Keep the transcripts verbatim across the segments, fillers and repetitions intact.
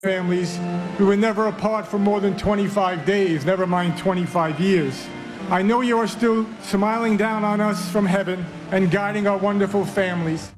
families. We were never apart for more than twenty-five days, never mind twenty-five years. I know you are still smiling down on us from heaven and guiding our wonderful families.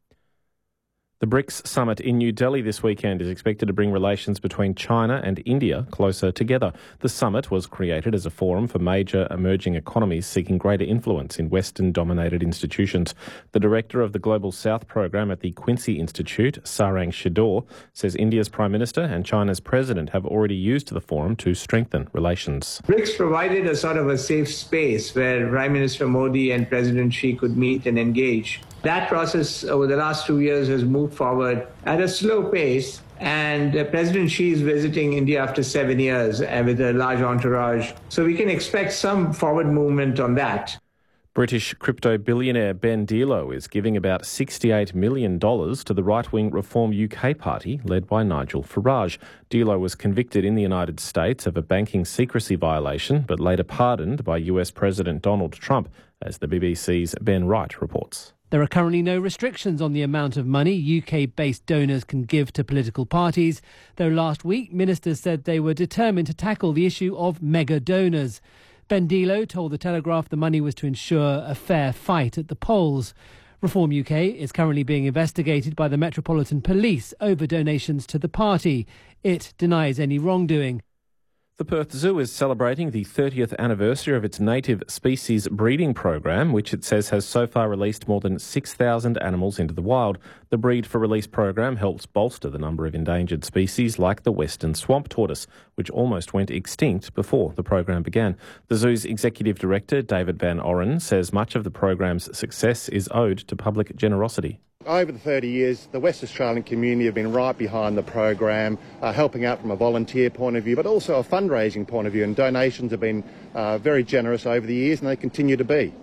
The BRICS summit in New Delhi this weekend is expected to bring relations between China and India closer together. The summit was created as a forum for major emerging economies seeking greater influence in Western-dominated institutions. The director of the Global South program at the Quincy Institute, Sarang Shidor, says India's Prime Minister and China's President have already used the forum to strengthen relations. BRICS provided a sort of a safe space where Prime Minister Modi and President Xi could meet and engage. That process over the last two years has moved forward at a slow pace, and uh, President Xi is visiting India after seven years uh, with a large entourage. So we can expect some forward movement on that. British crypto billionaire Ben Dilo is giving about sixty-eight million dollars to the right-wing Reform U K party led by Nigel Farage. Dilo was convicted in the United States of a banking secrecy violation but later pardoned by U S President Donald Trump, as the B B C's Ben Wright reports. There are currently no restrictions on the amount of money U K-based donors can give to political parties, though last week ministers said they were determined to tackle the issue of mega donors. Ben Dilo told The Telegraph the money was to ensure a fair fight at the polls. Reform U K is currently being investigated by the Metropolitan Police over donations to the party. It denies any wrongdoing. The Perth Zoo is celebrating the thirtieth anniversary of its native species breeding program, which it says has so far released more than six thousand animals into the wild. The Breed for Release program helps bolster the number of endangered species like the western swamp tortoise, which almost went extinct before the program began. The zoo's executive director, David Van Oren, says much of the program's success is owed to public generosity. Over the thirty years, the West Australian community have been right behind the program, uh, helping out from a volunteer point of view, but also a fundraising point of view, and donations have been uh, very generous over the years, and they continue to be.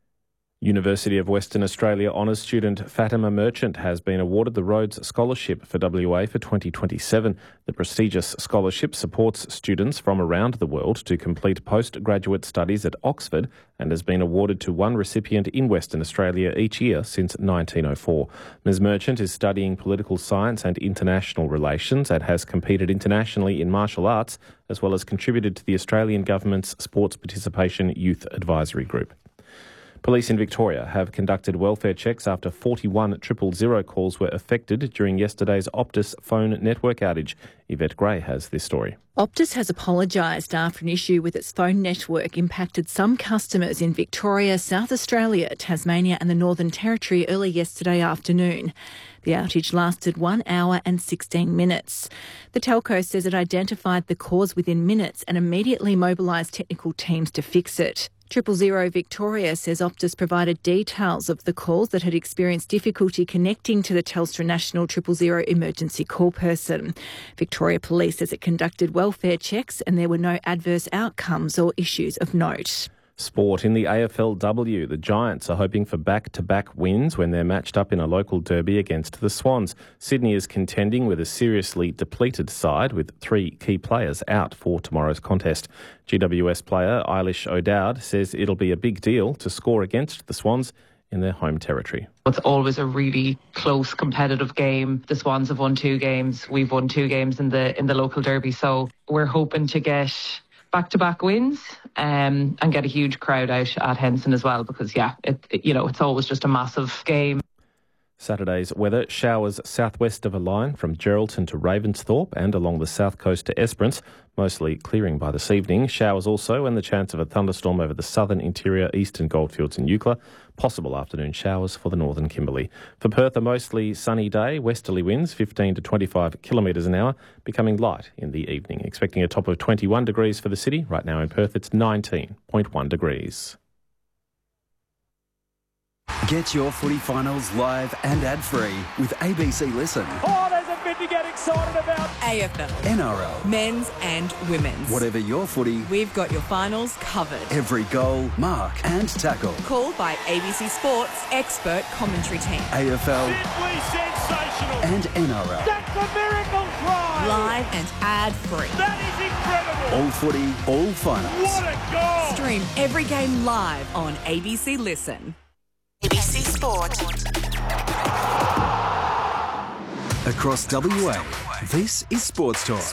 University of Western Australia honours student Fatima Merchant has been awarded the Rhodes Scholarship for W A for twenty twenty-seven. The prestigious scholarship supports students from around the world to complete postgraduate studies at Oxford and has been awarded to one recipient in Western Australia each year since nineteen oh four. Miz Merchant is studying political science and international relations and has competed internationally in martial arts, as well as contributed to the Australian Government's Sports Participation Youth Advisory Group. Police in Victoria have conducted welfare checks after forty-one triple zero calls were affected during yesterday's Optus phone network outage. Yvette Gray has this story. Optus has apologised after an issue with its phone network impacted some customers in Victoria, South Australia, Tasmania and the Northern Territory early yesterday afternoon. The outage lasted one hour and sixteen minutes. The telco says it identified the cause within minutes and immediately mobilised technical teams to fix it. Triple Zero Victoria says Optus provided details of the calls that had experienced difficulty connecting to the Telstra National Triple Zero emergency call person. Victoria Police says it conducted welfare checks and there were no adverse outcomes or issues of note. Sport. In the A F L W, the Giants are hoping for back-to-back wins when they're matched up in a local derby against the Swans. Sydney is contending with a seriously depleted side with three key players out for tomorrow's contest. G W S player Eilish O'Dowd says it'll be a big deal to score against the Swans in their home territory. It's always a really close, competitive game. The Swans have won two games. We've won two games in the in the local derby, so we're hoping to get back-to-back wins um, and get a huge crowd out at Henson as well, because, yeah, it, it, you know, it's always just a massive game. Saturday's weather: showers southwest of a line from Geraldton to Ravensthorpe and along the south coast to Esperance, mostly clearing by this evening. Showers also and the chance of a thunderstorm over the southern interior, eastern goldfields and Eucla. Possible afternoon showers for the northern Kimberley. For Perth, a mostly sunny day, westerly winds fifteen to twenty-five kilometres an hour, becoming light in the evening. Expecting a top of twenty-one degrees for the city. Right now in Perth, it's nineteen point one degrees. Get your footy finals live and ad-free with A B C Listen. Oh, there's a bit to get excited about. A F L. N R L. Men's and women's. Whatever your footy, we've got your finals covered. Every goal, mark and tackle. Called by A B C Sports expert commentary team. A F L. Simply sensational. And N R L. That's a miracle try. Live and ad-free. That is incredible. All footy, all finals. What a goal. Stream every game live on A B C Listen. A B C Sport. Across W A, this is Sports Talk.